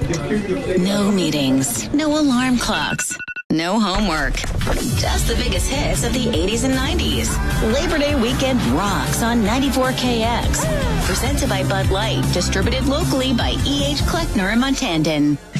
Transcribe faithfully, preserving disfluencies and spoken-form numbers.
No meetings, no alarm clocks, no homework. Just the biggest hits of the eighties and nineties. Labor Day weekend rocks on ninety-four K X. Presented by Bud Light, distributed locally by E H. Kleckner and Montandon.